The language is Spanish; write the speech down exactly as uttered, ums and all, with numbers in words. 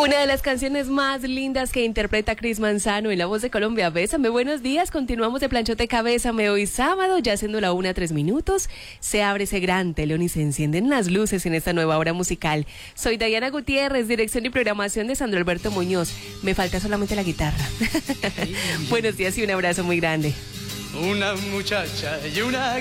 Una de las canciones más lindas que interpreta Chris Manzano en La Voz de Colombia. Bésame, buenos días. Continuamos de Planchoteca Bésame hoy sábado, ya siendo la una, tres minutos. Se abre ese gran telón y se encienden las luces en esta nueva hora musical. Soy Diana Gutiérrez, dirección y programación de Sandro Alberto Muñoz. Me falta solamente la guitarra. Buenos días y un abrazo muy grande. Una muchacha y una